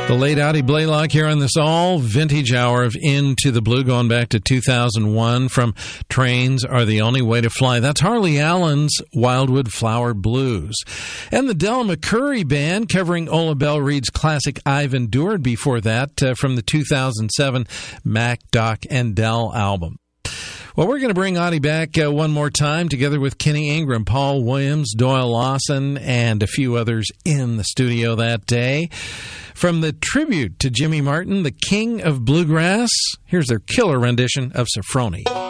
The late Audie Blaylock here on this all vintage hour of Into the Blue, going back to 2001 from Trains Are the Only Way to Fly. That's Harley Allen's Wildwood Flower Blues. And the Del McCoury Band covering Ola Belle Reed's classic I've Endured before that from the 2007 Mac, Doc, and Del album. Well, we're going to bring Audie back one more time together with Kenny Ingram, Paul Williams, Doyle Lawson, and a few others in the studio that day. From the tribute to Jimmy Martin, the King of Bluegrass, here's their killer rendition of Sofronie.